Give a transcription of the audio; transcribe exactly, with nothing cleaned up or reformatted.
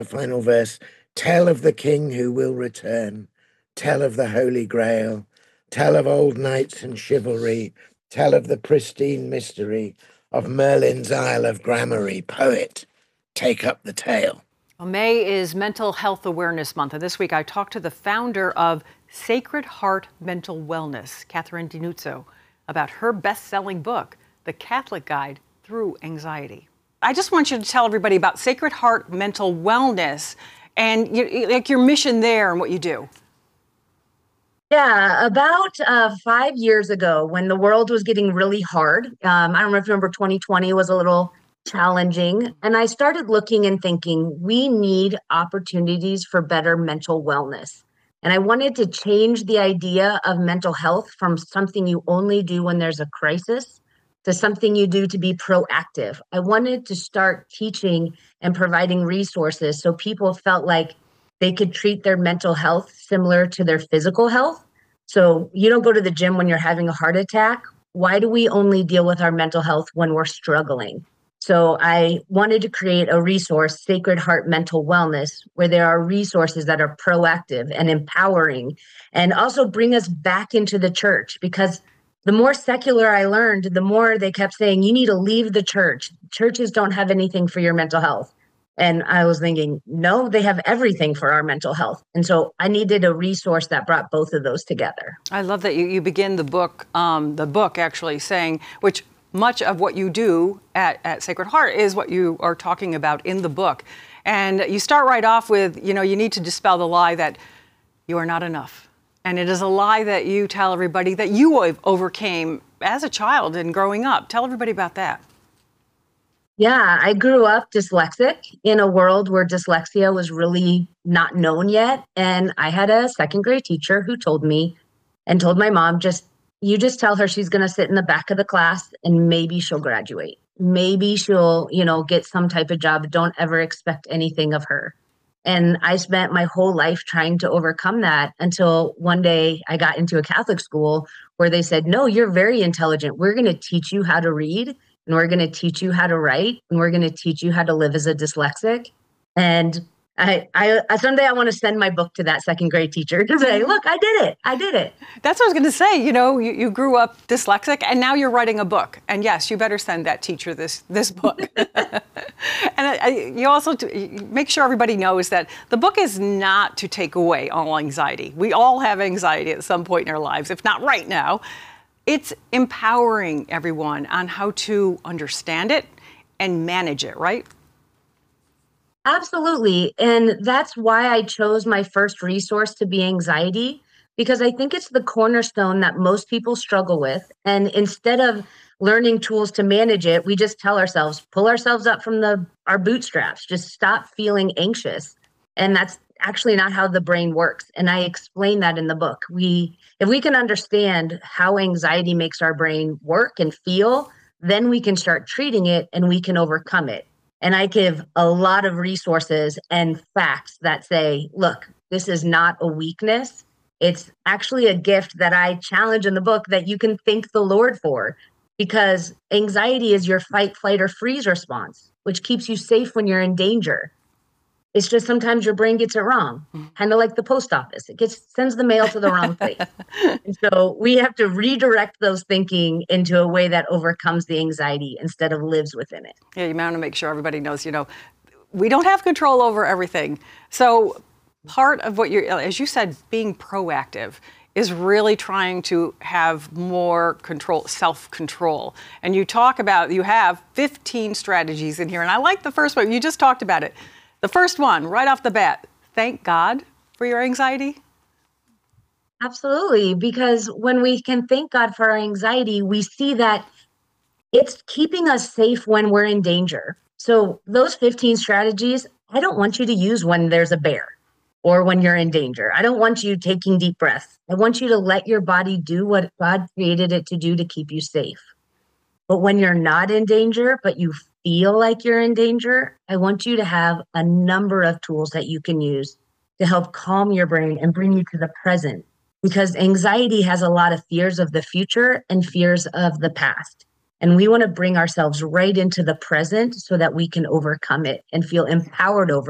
The final verse, tell of the king who will return, tell of the Holy Grail, tell of old knights and chivalry, tell of the pristine mystery of Merlin's Isle of Gramarye. Poet, take up the tale. Well, May is Mental Health Awareness Month, and this week I talked to the founder of Sacred Heart Mental Wellness, Catherine DiNuzzo, about her best-selling book, The Catholic Guide Through Anxiety. I just want you to tell everybody about Sacred Heart Mental Wellness and you, like your mission there and what you do. Yeah, about uh, five years ago when the world was getting really hard, um, I don't know if you remember twenty twenty was a little challenging. And I started looking and thinking, we need opportunities for better mental wellness. And I wanted to change the idea of mental health from something you only do when there's a crisis to something you do to be proactive. I wanted to start teaching and providing resources so people felt like they could treat their mental health similar to their physical health. So you don't go to the gym when you're having a heart attack. Why do we only deal with our mental health when we're struggling? So I wanted to create a resource, Sacred Heart Mental Wellness, where there are resources that are proactive and empowering and also bring us back into the church, because the more secular I learned, the more they kept saying, you need to leave the church. Churches don't have anything for your mental health. And I was thinking, no, they have everything for our mental health. And so I needed a resource that brought both of those together. I love that you, you begin the book, um, the book actually saying, which much of what you do at, at Sacred Heart is what you are talking about in the book. And you start right off with, you know, you need to dispel the lie that you are not enough. And it is a lie that you tell everybody that you overcame as a child and growing up. Tell everybody about that. Yeah, I grew up dyslexic in a world where dyslexia was really not known yet. And I had a second grade teacher who told me and told my mom, just, you just tell her she's going to sit in the back of the class and maybe she'll graduate. Maybe she'll, you know, get some type of job. Don't ever expect anything of her. And I spent my whole life trying to overcome that until one day I got into a Catholic school where they said, no, you're very intelligent. We're going to teach you how to read, and we're going to teach you how to write, and we're going to teach you how to live as a dyslexic. And I, I someday I want to send my book to that second grade teacher to say, look, I did it. I did it. That's what I was going to say. You know, you, you grew up dyslexic and now you're writing a book. And yes, you better send that teacher this, this book. And I, I, you also to, make sure everybody knows that the book is not to take away all anxiety. We all have anxiety at some point in our lives, if not right now. It's empowering everyone on how to understand it and manage it, right? Absolutely. And that's why I chose my first resource to be anxiety, because I think it's the cornerstone that most people struggle with. And instead of learning tools to manage it, we just tell ourselves, pull ourselves up from the our bootstraps, just stop feeling anxious. And that's actually not how the brain works. And I explain that in the book. We, if we can understand how anxiety makes our brain work and feel, then we can start treating it and we can overcome it. And I give a lot of resources and facts that say, look, this is not a weakness. It's actually a gift that I challenge in the book that you can thank the Lord for, because anxiety is your fight, flight, or freeze response, which keeps you safe when you're in danger. It's just sometimes your brain gets it wrong, kind of like the post office. It gets sends the mail to the wrong place. And so we have to redirect those thinking into a way that overcomes the anxiety instead of lives within it. Yeah, you want to make sure everybody knows, you know, we don't have control over everything. So part of what you're, as you said, being proactive is really trying to have more control, self-control. And you talk about, you have fifteen strategies in here. And I like the first one. You just talked about it. The first one, right off the bat, thank God for your anxiety. Absolutely, because when we can thank God for our anxiety, we see that it's keeping us safe when we're in danger. So those fifteen strategies, I don't want you to use when there's a bear or when you're in danger. I don't want you taking deep breaths. I want you to let your body do what God created it to do to keep you safe. But when you're not in danger, but you feel like you're in danger, I want you to have a number of tools that you can use to help calm your brain and bring you to the present. Because anxiety has a lot of fears of the future and fears of the past. And we want to bring ourselves right into the present so that we can overcome it and feel empowered over